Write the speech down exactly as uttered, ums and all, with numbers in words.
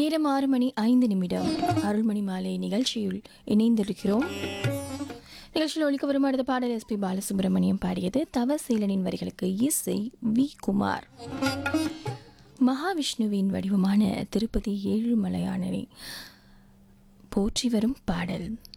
நேரம் ஆறு மணி ஐந்து நிமிடம் அருள்மணி மாலை நிகழ்ச்சியில் இணைந்திருக்கிறோம். நிகழ்ச்சியில் ஒழிக்க வரும் அடுத்த பாடல் எஸ் பி பாலசுப்ரமணியம் பாடியது. தவசீலனின் வரிகளுக்கு இசை வி குமார். மகாவிஷ்ணுவின் வடிவமான திருப்பதி ஏழுமலையானை போற்றி வரும் பாடல்.